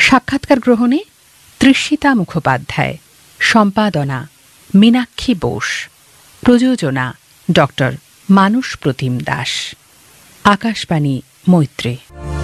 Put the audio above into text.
সাক্ষাৎকার গ্রহণে তৃষিতা মুখোপাধ্যায়, সম্পাদনা মীনাক্ষী বোস, প্রযোজনা ডক্টর মানস প্রতিম দাস। আকাশবাণী মৈত্রী।